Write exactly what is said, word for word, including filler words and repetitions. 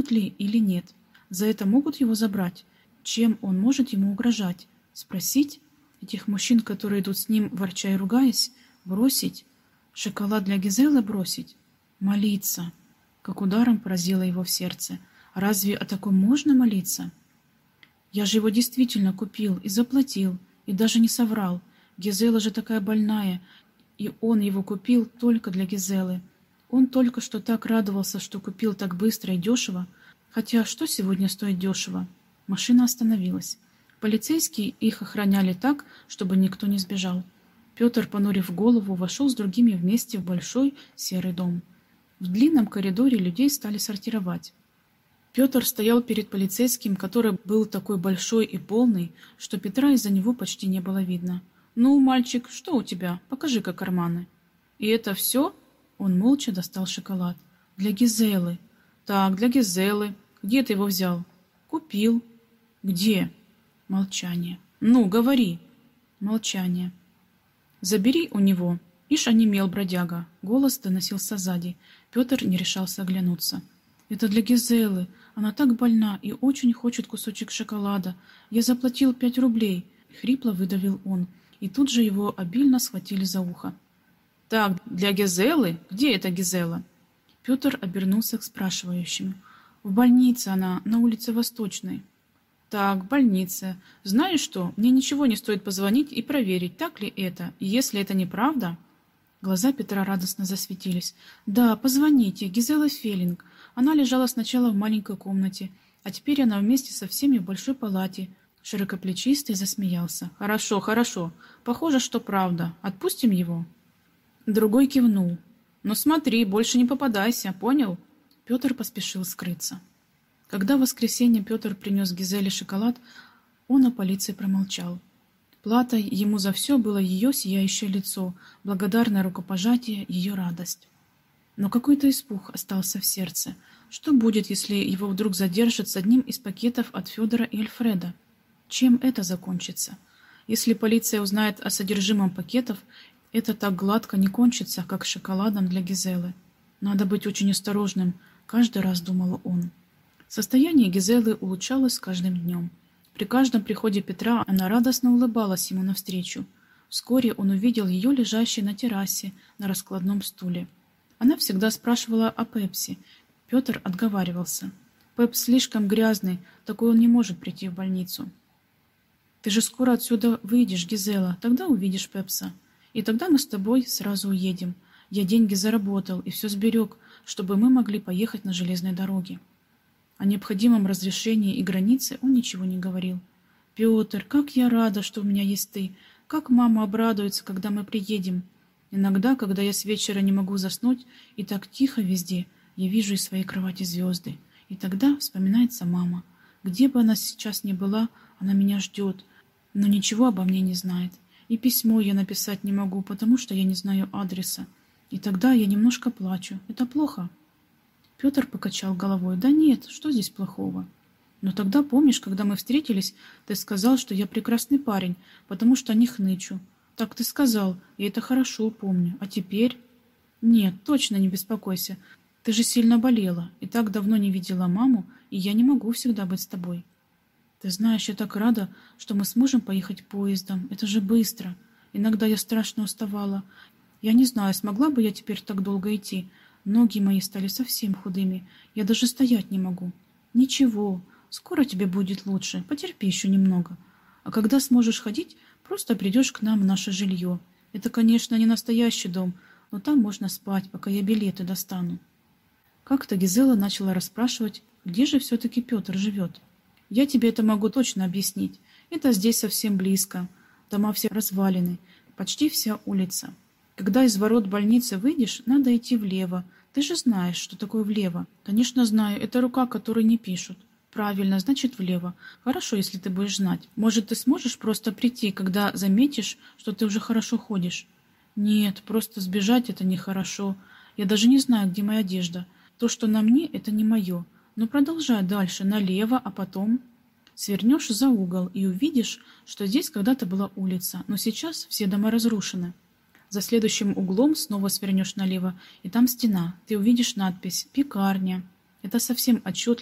примут ли или нет. За это могут его забрать? Чем он может ему угрожать? Спросить? Этих мужчин, которые идут с ним, ворча и ругаясь? Бросить? Шоколад для Гизелы бросить? Молиться? Как ударом поразило его в сердце. Разве о таком можно молиться? Я же его действительно купил и заплатил, и даже не соврал. Гизела же такая больная, и он его купил только для Гизелы. Он только что так радовался, что купил так быстро и дешево. Хотя что сегодня стоит дешево? Машина остановилась. Полицейские их охраняли так, чтобы никто не сбежал. Петр, понурив голову, вошел с другими вместе в большой серый дом. В длинном коридоре людей стали сортировать. Петр стоял перед полицейским, который был такой большой и полный, что Петра из-за него почти не было видно. «Ну, мальчик, что у тебя? Покажи-ка карманы». «И это все?» Он молча достал шоколад. «Для Гизелы». «Так, для Гизелы. Где ты его взял?» «Купил». «Где?» Молчание. «Ну, говори». Молчание. «Забери у него». Ишь онемел бродяга. Голос доносился сзади. Петр не решался оглянуться. «Это для Гизелы. Она так больна и очень хочет кусочек шоколада. Я заплатил пять рублей». Хрипло выдавил он. И тут же его обильно схватили за ухо. «Так, для Гизелы? Где эта Гизела?» Петр обернулся к спрашивающим. «В больнице она, на улице Восточной». «Так, в больнице. Знаешь что, мне ничего не стоит позвонить и проверить, так ли это. И если это неправда...» Глаза Петра радостно засветились. «Да, позвоните, Гизела Феллинг. Она лежала сначала в маленькой комнате, а теперь она вместе со всеми в большой палате». Широкоплечистый засмеялся. «Хорошо, хорошо. Похоже, что правда. Отпустим его?» Другой кивнул. «Ну смотри, больше не попадайся, понял?» Петр поспешил скрыться. Когда в воскресенье Петр принес Гизеле шоколад, он о полиции промолчал. Платой ему за все было ее сияющее лицо, благодарное рукопожатие, ее радость. Но какой-то испуг остался в сердце. Что будет, если его вдруг задержат с одним из пакетов от Федора и Альфреда? Чем это закончится? Если полиция узнает о содержимом пакетов, это так гладко не кончится, как с шоколадом для Гизелы. Надо быть очень осторожным, каждый раз думал он. Состояние Гизелы улучшалось с каждым днем. При каждом приходе Петра она радостно улыбалась ему навстречу. Вскоре он увидел ее лежащей на террасе на раскладном стуле. Она всегда спрашивала о Пепси. Петр отговаривался. «Пепс слишком грязный, такой он не может прийти в больницу». «Ты же скоро отсюда выйдешь, Гизела, тогда увидишь Пепса. И тогда мы с тобой сразу уедем. Я деньги заработал и все сберег, чтобы мы могли поехать на железной дороге». О необходимом разрешении и границе он ничего не говорил. «Петр, как я рада, что у меня есть ты! Как мама обрадуется, когда мы приедем! Иногда, когда я с вечера не могу заснуть, и так тихо везде, я вижу из своей кровати звезды. И тогда вспоминается мама. Где бы она сейчас ни была, она меня ждет, но ничего обо мне не знает. И письмо я написать не могу, потому что я не знаю адреса. И тогда я немножко плачу. Это плохо?» Петр покачал головой. «Да нет, что здесь плохого? Но тогда, помнишь, когда мы встретились, ты сказал, что я прекрасный парень, потому что не хнычу. Так ты сказал, и это хорошо помню. А теперь...» «Нет, точно не беспокойся. Ты же сильно болела, и так давно не видела маму, и я не могу всегда быть с тобой. Ты знаешь, я так рада, что мы сможем поехать поездом. Это же быстро. Иногда я страшно уставала. Я не знаю, смогла бы я теперь так долго идти. Ноги мои стали совсем худыми. Я даже стоять не могу. Ничего, скоро тебе будет лучше. Потерпи еще немного. А когда сможешь ходить, просто придешь к нам в наше жилье. Это, конечно, не настоящий дом, но там можно спать, пока я билеты достану». Как-то Гизела начала расспрашивать, где же все-таки Петр живет. «Я тебе это могу точно объяснить. Это здесь совсем близко. Дома все развалины, почти вся улица. Когда из ворот больницы выйдешь, надо идти влево. Ты же знаешь, что такое влево». «Конечно знаю, это рука, которой не пишут». «Правильно, значит влево. Хорошо, если ты будешь знать. Может, ты сможешь просто прийти, когда заметишь, что ты уже хорошо ходишь?» «Нет, просто сбежать — это нехорошо. Я даже не знаю, где моя одежда. То, что на мне, это не мое. Но продолжай дальше, налево, а потом...» Свернешь за угол и увидишь, что здесь когда-то была улица, но сейчас все дома разрушены. За следующим углом снова свернешь налево, и там стена. Ты увидишь надпись «Пекарня». Это совсем отчетливо